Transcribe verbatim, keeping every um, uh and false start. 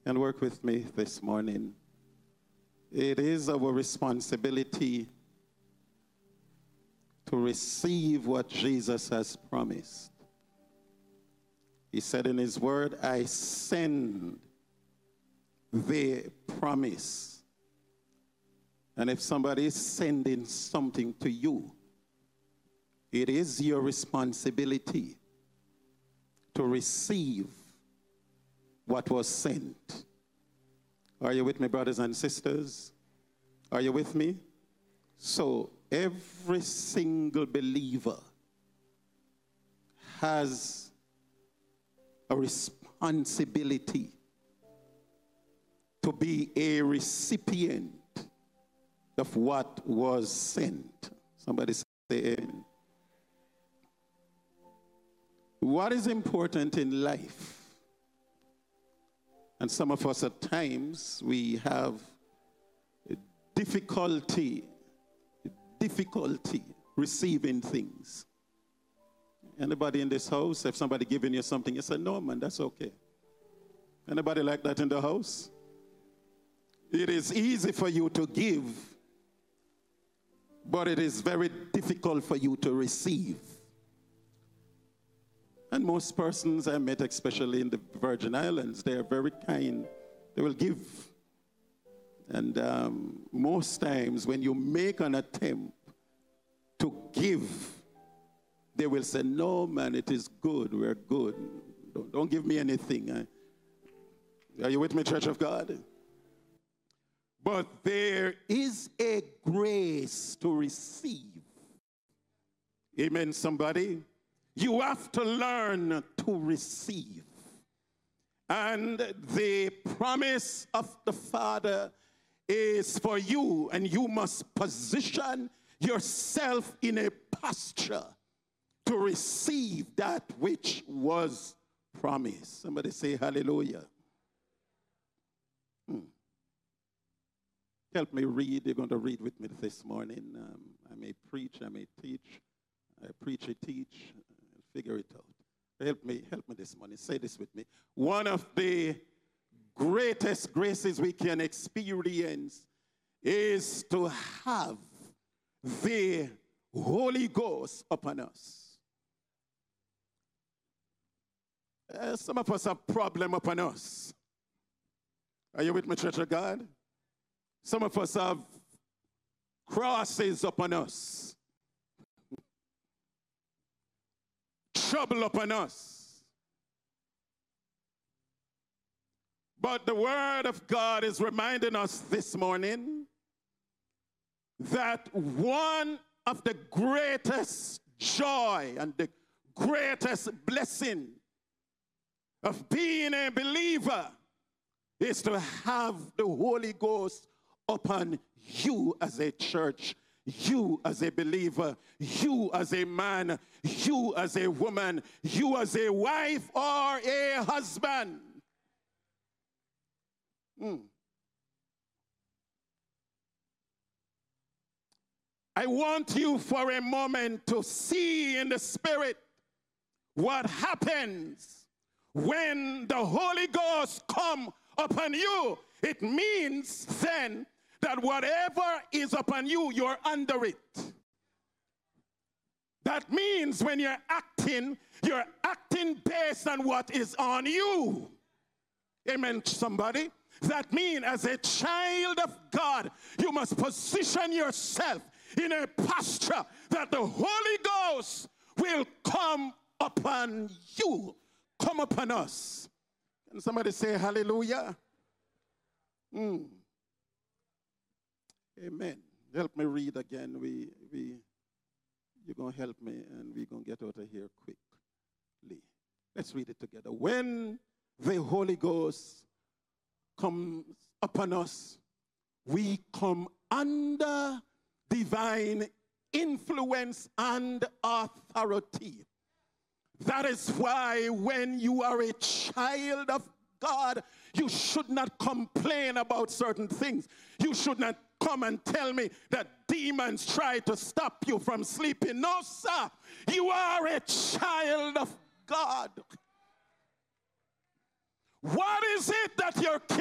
And work with me this morning. It is our responsibility to receive what Jesus has promised. He said in his word, I send the promise. And if somebody is sending something to you, it is your responsibility to receive what was sent. Are you with me, brothers and sisters? Are you with me? So every single believer has a responsibility to be a recipient of what was sent. Somebody say amen. What is important in life? And some of us at times, we have difficulty, difficulty receiving things. Anybody in this house, if somebody giving you something, you say, no, man, that's okay. Anybody like that in the house? It is easy for you to give, but it is very difficult for you to receive. And most persons I met, especially in the Virgin Islands, they are very kind. They will give. And um, most times when you make an attempt to give, they will say, no, man, it is good. We're good. Don't, don't give me anything. I, are you with me, Church of God? But there is a grace to receive. Amen, somebody? You have to learn to receive. And the promise of the Father is for you, and you must position yourself in a posture to receive that which was promised. Somebody say hallelujah. Hmm. Help me read. You're going to read with me this morning. Um, I may preach, I may teach. I preach, I teach. Figure it out. Help me, help me this morning. Say this with me. One of the greatest graces we can experience is to have the Holy Ghost upon us. Uh, some of us have problem upon us. Are you with me, Church of God? Some of us have crosses upon us. Trouble upon us. But the word of God is reminding us this morning that one of the greatest joy and the greatest blessing of being a believer is to have the Holy Ghost upon you as a church. You as a believer, you as a man, you as a woman, you as a wife or a husband. Hmm. I want you for a moment to see in the spirit what happens when the Holy Ghost come upon you. It means then that whatever is upon you, you're under it. That means when you're acting, you're acting based on what is on you. Amen, somebody? That means as a child of God, you must position yourself in a posture that the Holy Ghost will come upon you, come upon us. Can somebody say hallelujah? Mm. Amen. Help me read again. We, we, you're going to help me, and we're going to get out of here quickly. Let's read it together. When the Holy Ghost comes upon us, we come under divine influence and authority. That is why when you are a child of God, you should not complain about certain things. You should not come and tell me that demons try to stop you from sleeping. No, sir. You are a child of God. What is it that you're